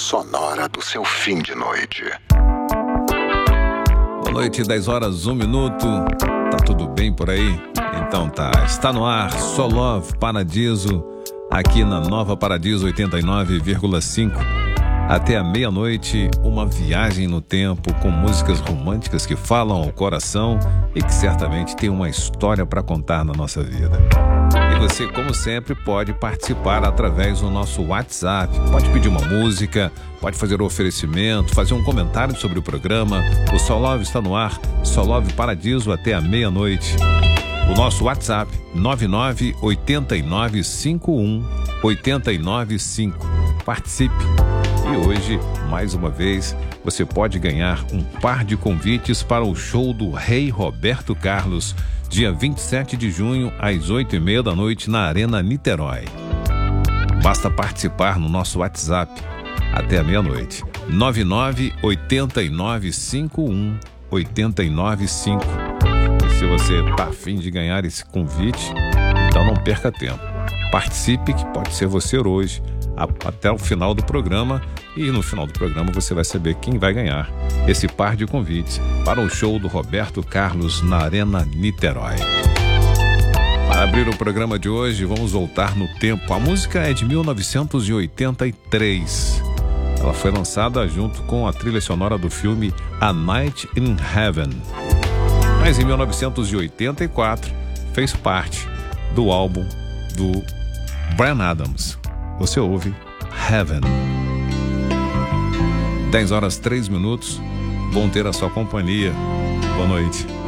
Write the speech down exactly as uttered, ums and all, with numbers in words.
sonora do seu fim de noite. Boa noite, dez horas, um minuto. Tá tudo bem por aí? Então tá, está no ar So Love Paradiso, aqui na Nova Paradiso oitenta e nove vírgula cinco. Até a meia-noite, uma viagem no tempo com músicas românticas que falam ao coração e que certamente tem uma história para contar na nossa vida. E você, como sempre, pode participar através do nosso WhatsApp. Pode pedir uma música, pode fazer um oferecimento, fazer um comentário sobre o programa. O So Love está no ar, So Love Paradiso até a meia-noite. O nosso WhatsApp, nove nove oito nove cinco um oito nove cinco. Participe! E hoje, mais uma vez, você pode ganhar um par de convites para o show do Rei Roberto Carlos, dia vinte e sete de junho, às oito e meia da noite, na Arena Niterói. Basta participar no nosso WhatsApp até a meia-noite. nove nove oito nove cinco um oito nove cinco. E se você está afim de ganhar esse convite, então não perca tempo. Participe, que pode ser você hoje, até o final do programa, e no final do programa você vai saber quem vai ganhar esse par de convites para o show do Roberto Carlos na Arena Niterói. Para abrir o programa de hoje, vamos voltar no tempo. A música é de mil novecentos e oitenta e três. Ela foi lançada junto com a trilha sonora do filme A Night in Heaven. Mas em mil novecentos e oitenta e quatro fez parte do álbum do Bryan Adams. Você ouve Heaven. dez horas, três minutos. Vão ter a sua companhia. Boa noite.